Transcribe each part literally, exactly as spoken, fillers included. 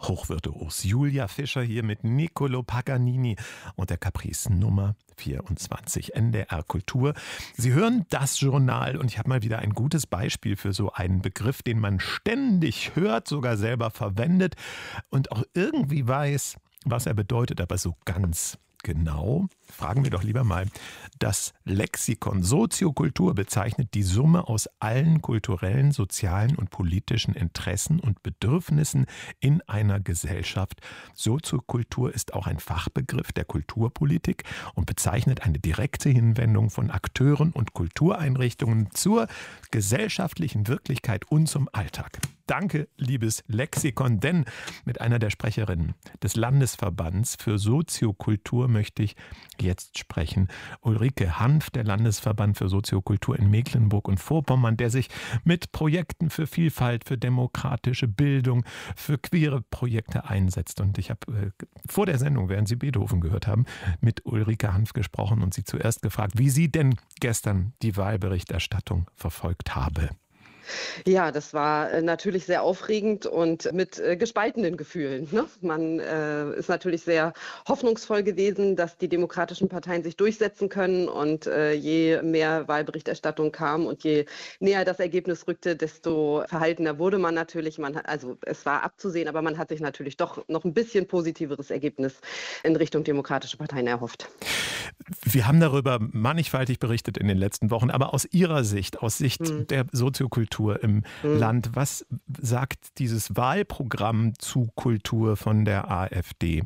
hochvirtuos. Julia Fischer hier mit Niccolò Paganini und der Caprice Nummer vierundzwanzig, N D R Kultur. Sie hören das Journal und ich habe mal wieder ein gutes Beispiel für so einen Begriff, den man ständig hört, sogar selber verwendet und auch irgendwie weiß, was er bedeutet, aber so ganz genau, fragen wir doch lieber mal, das Lexikon Soziokultur bezeichnet die Summe aus allen kulturellen, sozialen und politischen Interessen und Bedürfnissen in einer Gesellschaft. Soziokultur ist auch ein Fachbegriff der Kulturpolitik und bezeichnet eine direkte Hinwendung von Akteuren und Kultureinrichtungen zur gesellschaftlichen Wirklichkeit und zum Alltag. Danke, liebes Lexikon, denn mit einer der Sprecherinnen des Landesverbands für Soziokultur möchte ich jetzt sprechen. Ulrike Hanf, der Landesverband für Soziokultur in Mecklenburg und Vorpommern, der sich mit Projekten für Vielfalt, für demokratische Bildung, für queere Projekte einsetzt. Und ich habe äh, vor der Sendung, während Sie Beethoven gehört haben, mit Ulrike Hanf gesprochen und sie zuerst gefragt, wie sie denn gestern die Wahlberichterstattung verfolgt habe. Ja, das war äh, natürlich sehr aufregend und mit äh, gespaltenen Gefühlen. Ne? Man äh, ist natürlich sehr hoffnungsvoll gewesen, dass die demokratischen Parteien sich durchsetzen können. Und äh, je mehr Wahlberichterstattung kam und je näher das Ergebnis rückte, desto verhaltener wurde man natürlich. Man hat, also es war abzusehen, aber man hat sich natürlich doch noch ein bisschen positiveres Ergebnis in Richtung demokratische Parteien erhofft. Wir haben darüber mannigfaltig berichtet in den letzten Wochen, aber aus Ihrer Sicht, aus Sicht hm. der Soziokultur im hm. Land, was sagt dieses Wahlprogramm zu Kultur von der AfD?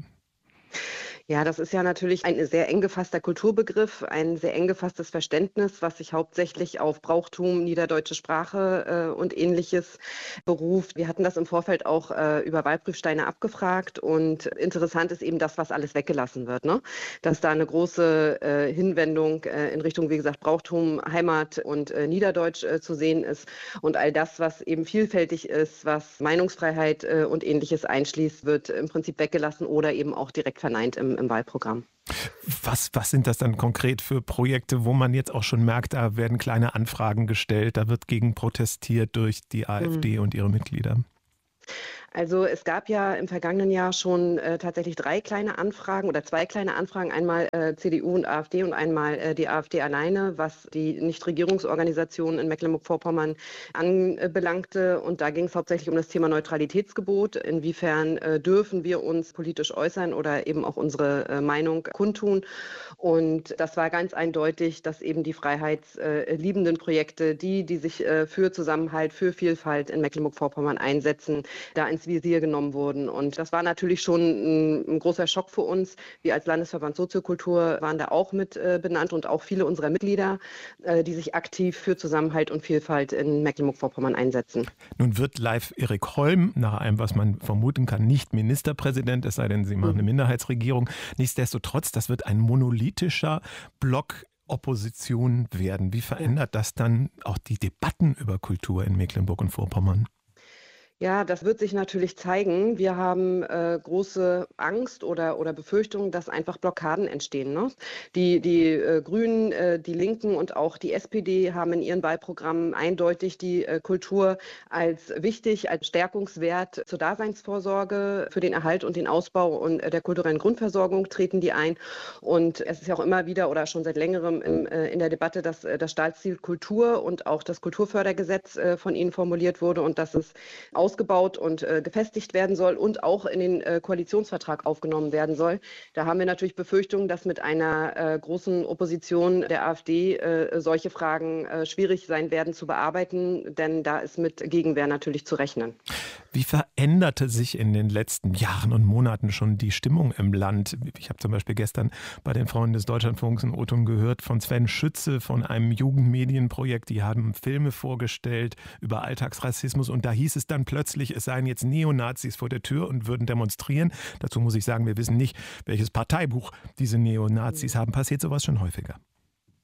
Ja, das ist ja natürlich ein sehr eng gefasster Kulturbegriff, ein sehr eng gefasstes Verständnis, was sich hauptsächlich auf Brauchtum, niederdeutsche Sprache äh, und Ähnliches beruft. Wir hatten das im Vorfeld auch äh, über Wahlprüfsteine abgefragt und interessant ist eben das, was alles weggelassen wird, ne? Dass da eine große äh, Hinwendung äh, in Richtung, wie gesagt, Brauchtum, Heimat und äh, Niederdeutsch äh, zu sehen ist und all das, was eben vielfältig ist, was Meinungsfreiheit äh, und Ähnliches einschließt, wird im Prinzip weggelassen oder eben auch direkt verneint im im Wahlprogramm. Was, was sind das dann konkret für Projekte, wo man jetzt auch schon merkt, da werden kleine Anfragen gestellt, da wird gegen protestiert durch die AfD mhm. und ihre Mitglieder? Also es gab ja im vergangenen Jahr schon äh, tatsächlich drei kleine Anfragen oder zwei kleine Anfragen, einmal äh, C D U und AfD und einmal äh, die AfD alleine, was die Nichtregierungsorganisationen in Mecklenburg-Vorpommern anbelangte. Und da ging es hauptsächlich um das Thema Neutralitätsgebot. Inwiefern äh, dürfen wir uns politisch äußern oder eben auch unsere äh, Meinung kundtun. Und das war ganz eindeutig, dass eben die freiheitsliebenden Projekte, die, die sich äh, für Zusammenhalt, für Vielfalt in Mecklenburg-Vorpommern einsetzen, da ins Visier genommen wurden. Und das war natürlich schon ein, ein großer Schock für uns. Wir als Landesverband Soziokultur waren da auch mit äh, benannt und auch viele unserer Mitglieder, äh, die sich aktiv für Zusammenhalt und Vielfalt in Mecklenburg-Vorpommern einsetzen. Nun wird live Erik Holm, nach allem, was man vermuten kann, nicht Ministerpräsident, es sei denn, sie machen eine Minderheitsregierung. Nichtsdestotrotz, das wird ein monolithischer Block Opposition werden. Wie verändert das dann auch die Debatten über Kultur in Mecklenburg und Vorpommern? Ja, das wird sich natürlich zeigen. Wir haben äh, große Angst oder, oder Befürchtungen, dass einfach Blockaden entstehen. Ne? Die, die äh, Grünen, äh, die Linken und auch die S P D haben in ihren Wahlprogrammen eindeutig die äh, Kultur als wichtig, als Stärkungswert zur Daseinsvorsorge für den Erhalt und den Ausbau und äh, der kulturellen Grundversorgung treten die ein. Und es ist ja auch immer wieder oder schon seit längerem im, äh, in der Debatte, dass äh, das Staatsziel Kultur und auch das Kulturfördergesetz äh, von ihnen formuliert wurde und dass es aus ausgebaut und äh, gefestigt werden soll und auch in den äh, Koalitionsvertrag aufgenommen werden soll. Da haben wir natürlich Befürchtungen, dass mit einer äh, großen Opposition der AfD äh, solche Fragen äh, schwierig sein werden zu bearbeiten, denn da ist mit Gegenwehr natürlich zu rechnen. Wie veränderte sich in den letzten Jahren und Monaten schon die Stimmung im Land? Ich habe zum Beispiel gestern bei den Freunden des Deutschlandfunks in O-Ton gehört von Sven Schütze von einem Jugendmedienprojekt. Die haben Filme vorgestellt über Alltagsrassismus und da hieß es dann plötzlich, es seien jetzt Neonazis vor der Tür und würden demonstrieren. Dazu muss ich sagen, wir wissen nicht, welches Parteibuch diese Neonazis haben. Passiert sowas schon häufiger?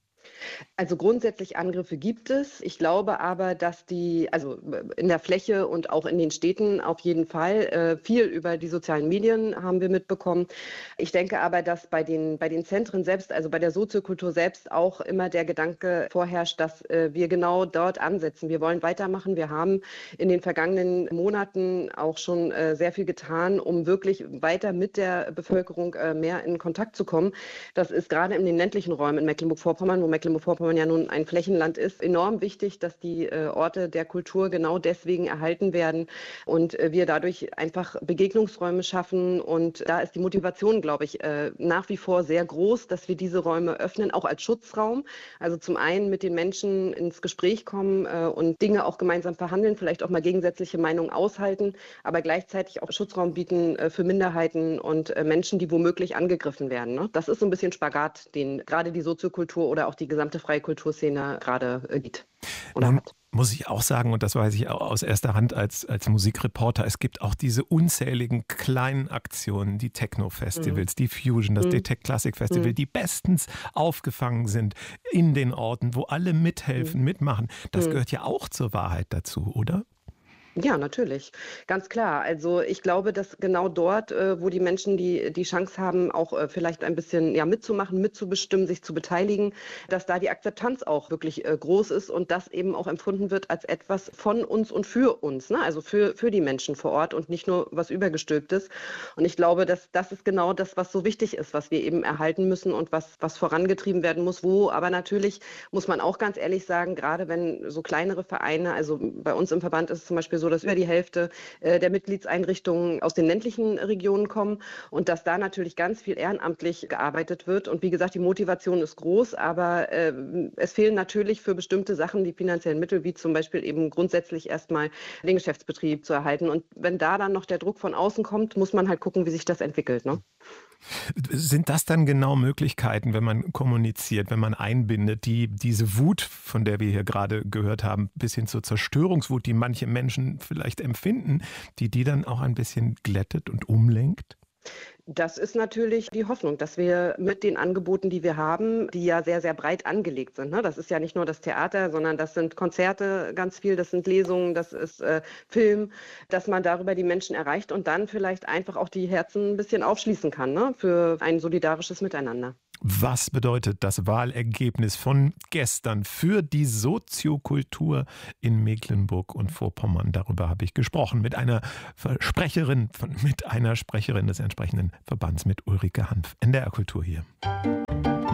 Also grundsätzlich Angriffe gibt es. Ich glaube aber, dass die, also in der Fläche und auch in den Städten auf jeden Fall, äh, viel über die sozialen Medien haben wir mitbekommen. Ich denke aber, dass bei den, bei den Zentren selbst, also bei der Soziokultur selbst auch immer der Gedanke vorherrscht, dass äh, wir genau dort ansetzen. Wir wollen weitermachen. Wir haben in den vergangenen Monaten auch schon äh, sehr viel getan, um wirklich weiter mit der Bevölkerung äh, mehr in Kontakt zu kommen. Das ist gerade in den ländlichen Räumen in Mecklenburg-Vorpommern, wo Mecklenburg-Vorpommern ja nun ein Flächenland ist, enorm wichtig, dass die äh, Orte der Kultur genau deswegen erhalten werden und äh, wir dadurch einfach Begegnungsräume schaffen. Und da ist die Motivation, glaube ich, äh, nach wie vor sehr groß, dass wir diese Räume öffnen, auch als Schutzraum. Also zum einen mit den Menschen ins Gespräch kommen äh, und Dinge auch gemeinsam verhandeln, vielleicht auch mal gegensätzliche Meinungen aushalten, aber gleichzeitig auch Schutzraum bieten äh, für Minderheiten und äh, Menschen, die womöglich angegriffen werden. Ne? Das ist so ein bisschen Spagat, den gerade die Soziokultur oder auch die gesamte freie Kulturszene gerade äh, gibt oder Nun hat. muss ich auch sagen, und das weiß ich auch aus erster Hand als, als Musikreporter, es gibt auch diese unzähligen kleinen Aktionen, die Techno-Festivals, Mhm. die Fusion, das Mhm. Detect Classic Festival, Mhm. die bestens aufgefangen sind in den Orten, wo alle mithelfen, mitmachen. Das Mhm. gehört ja auch zur Wahrheit dazu, oder? Ja, natürlich, ganz klar. Also ich glaube, dass genau dort, äh, wo die Menschen die, die Chance haben, auch äh, vielleicht ein bisschen ja, mitzumachen, mitzubestimmen, sich zu beteiligen, dass da die Akzeptanz auch wirklich äh, groß ist und das eben auch empfunden wird als etwas von uns und für uns, ne? Also für, für die Menschen vor Ort und nicht nur was Übergestülptes. Und ich glaube, dass das ist genau das, was so wichtig ist, was wir eben erhalten müssen und was, was vorangetrieben werden muss, wo aber natürlich, muss man auch ganz ehrlich sagen, gerade wenn so kleinere Vereine, also bei uns im Verband ist es zum Beispiel so, dass über die Hälfte äh, der Mitgliedseinrichtungen aus den ländlichen Regionen kommen und dass da natürlich ganz viel ehrenamtlich gearbeitet wird. Und wie gesagt, die Motivation ist groß, aber äh, es fehlen natürlich für bestimmte Sachen die finanziellen Mittel, wie zum Beispiel eben grundsätzlich erstmal den Geschäftsbetrieb zu erhalten. Und wenn da dann noch der Druck von außen kommt, muss man halt gucken, wie sich das entwickelt, ne? Sind das dann genau Möglichkeiten, wenn man kommuniziert, wenn man einbindet, die diese Wut, von der wir hier gerade gehört haben, bis hin zur Zerstörungswut, die manche Menschen vielleicht empfinden, die die dann auch ein bisschen glättet und umlenkt? Das ist natürlich die Hoffnung, dass wir mit den Angeboten, die wir haben, die ja sehr, sehr breit angelegt sind. Ne? Das ist ja nicht nur das Theater, sondern das sind Konzerte ganz viel, das sind Lesungen, das ist äh, Film, dass man darüber die Menschen erreicht und dann vielleicht einfach auch die Herzen ein bisschen aufschließen kann, ne? Für ein solidarisches Miteinander. Was bedeutet das Wahlergebnis von gestern für die Soziokultur in Mecklenburg und Vorpommern? Darüber habe ich gesprochen mit einer Sprecherin, mit einer Sprecherin des entsprechenden Verbands, mit Ulrike Hanf. N D R Kultur hier.